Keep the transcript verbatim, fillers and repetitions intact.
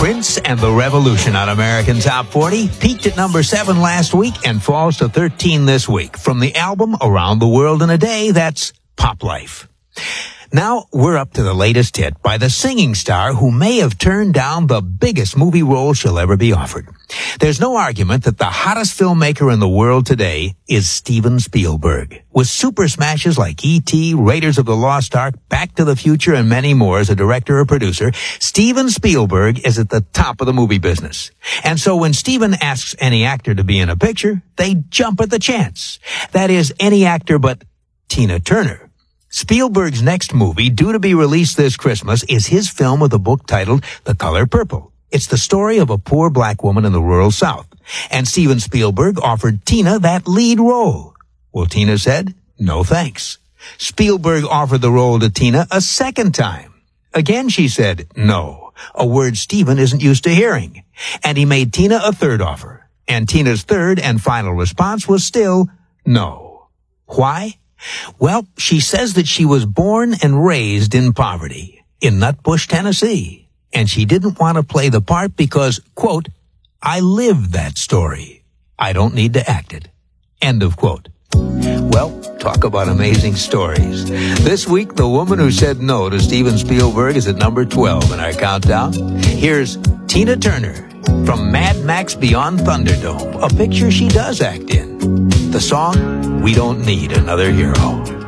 Prince and the Revolution on American Top forty peaked at number seven last week and falls to thirteen this week. From the album Around the World in a Day, that's Pop Life. Now we're up to the latest hit by the singing star who may have turned down the biggest movie role she'll ever be offered. There's no argument that the hottest filmmaker in the world today is Steven Spielberg. With super smashes like E T, Raiders of the Lost Ark, Back to the Future, and many more as a director or producer, Steven Spielberg is at the top of the movie business. And so when Steven asks any actor to be in a picture, they jump at the chance. That is, any actor but Tina Turner. Spielberg's next movie, due to be released this Christmas, is his film with a book titled The Color Purple. It's the story of a poor black woman in the rural South. And Steven Spielberg offered Tina that lead role. Well, Tina said, no thanks. Spielberg offered the role to Tina a second time. Again, she said, no, a word Steven isn't used to hearing. And he made Tina a third offer. And Tina's third and final response was still no. Why? Well, she says that she was born and raised in poverty in Nutbush, Tennessee, and she didn't want to play the part because, quote, I lived that story. I don't need to act it. End of quote. Well, talk about amazing stories. This week, the woman who said no to Steven Spielberg is at number twelve in our countdown. Here's Tina Turner from Mad Max Beyond Thunderdome, a picture she does act in. The song, We Don't Need Another Hero.